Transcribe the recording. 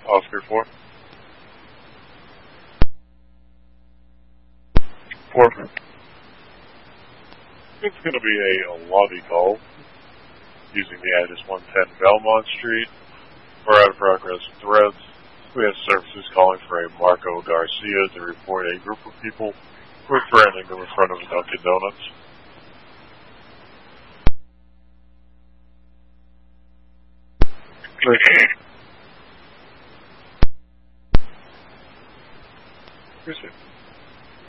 Oscar 4. 4. It's going to be a lobby call using the address 110 Belmont Street. We're out of progress threads. We have services calling for a Marco Garcia to report a group of people who are threatening him in front of Dunkin' Donuts. Here's it.